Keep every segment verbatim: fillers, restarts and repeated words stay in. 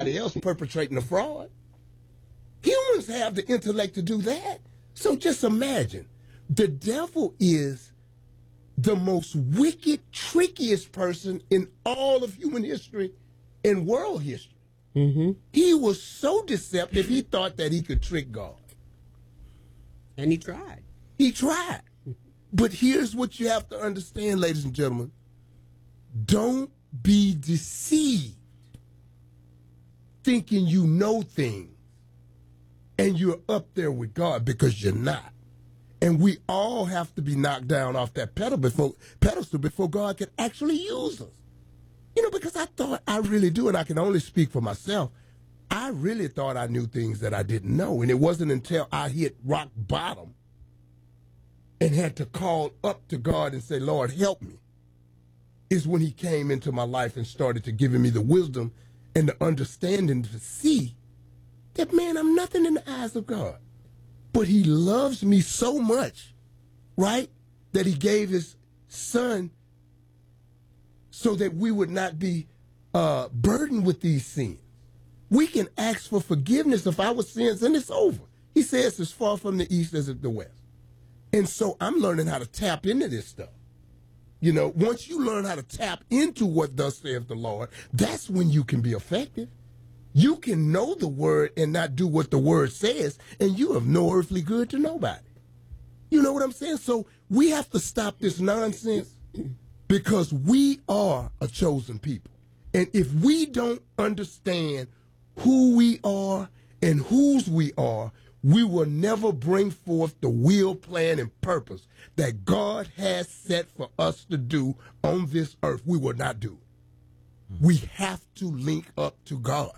somebody else perpetrating a fraud. Humans have the intellect to do that. So just imagine, the devil is the most wicked, trickiest person in all of human history and world history. Mm-hmm. He was so deceptive, he thought that he could trick God. And he tried. He tried. But here's what you have to understand, ladies and gentlemen. Don't be deceived thinking you know things and you're up there with God, because you're not. And we all have to be knocked down off that pedal before, pedestal before God can actually use us. You know, because I thought I really do, and I can only speak for myself. I really thought I knew things that I didn't know. And it wasn't until I hit rock bottom and had to call up to God and say, Lord, help me, is when he came into my life and started to giving me the wisdom and the understanding to see that, man, I'm nothing in the eyes of God. But he loves me so much, right, that he gave his son so that we would not be uh, burdened with these sins. We can ask for forgiveness of our sins, and it's over. He says as far from the east as the west. And so I'm learning how to tap into this stuff. You know, once you learn how to tap into what thus saith the Lord, that's when you can be effective. You can know the word and not do what the word says, and you have no earthly good to nobody. You know what I'm saying? So we have to stop this nonsense, because we are a chosen people. And if we don't understand who we are and whose we are, we will never bring forth the will, plan, and purpose that God has set for us to do on this earth. We will not do it. We have to link up to God.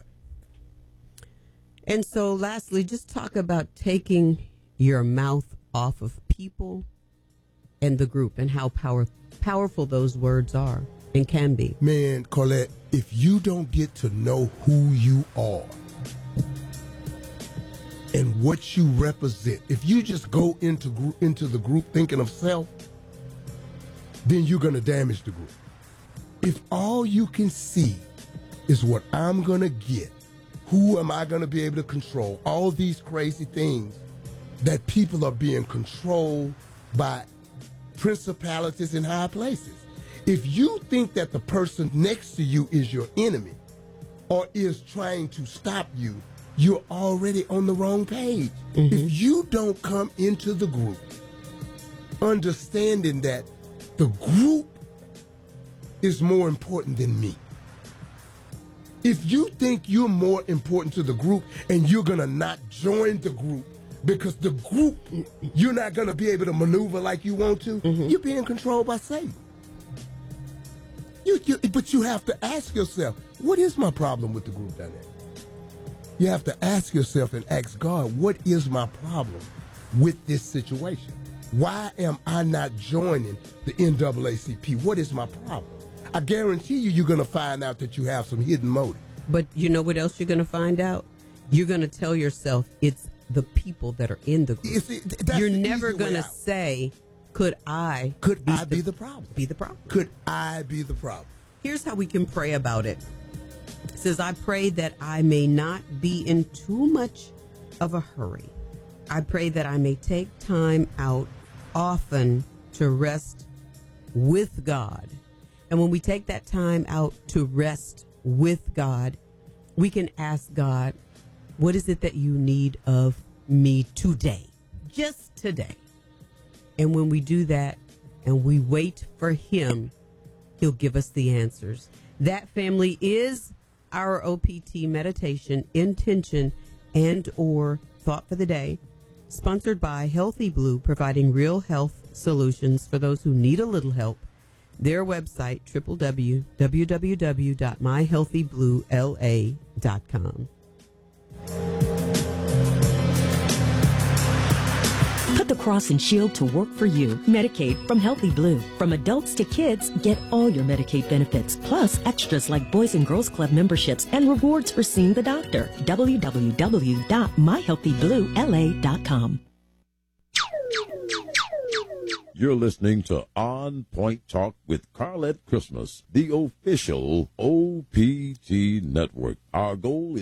And so lastly, just talk about taking your mouth off of people and the group and how power, powerful those words are and can be. Man, Colette, if you don't get to know who you are and what you represent, if you just go into gr- into the group thinking of self, then you're going to damage the group. If all you can see is what I'm going to get, who am I going to be able to control, all these crazy things that people are being controlled by principalities in high places. If you think that the person next to you is your enemy or is trying to stop you, you're already on the wrong page. Mm-hmm. If you don't come into the group understanding that the group is more important than me, if you think you're more important to the group and you're going to not join the group because the group, you're not going to be able to maneuver like you want to, mm-hmm. you're being controlled by Satan. You, you, but you have to ask yourself, what is my problem with the group dynamic? You have to ask yourself and ask God, what is my problem with this situation? Why am I not joining the N double A C P? What is my problem? I guarantee you, you're going to find out that you have some hidden motive. But you know what else you're going to find out? You're going to tell yourself it's the people that are in the group. See, that's you're the never going to say, could I Could be I the, be the problem? Be the problem. Could I be the problem? Here's how we can pray about it. It says, I pray that I may not be in too much of a hurry. I pray that I may take time out often to rest with God. And when we take that time out to rest with God, we can ask God, what is it that you need of me today? Just today. And when we do that and we wait for him, he'll give us the answers. That, family, is our O P T meditation, intention, and or thought for the day, sponsored by Healthy Blue, providing real health solutions for those who need a little help. Their website, w w w w w dot my healthy blue l a dot com. Put the cross and shield to work for you. Medicaid from Healthy Blue. From adults to kids, get all your Medicaid benefits, plus extras like Boys and Girls Club memberships and rewards for seeing the doctor. w w w dot my healthy blue l a dot com. You're listening to On Point Talk with Carlette Christmas, the official O P T network. Our goal is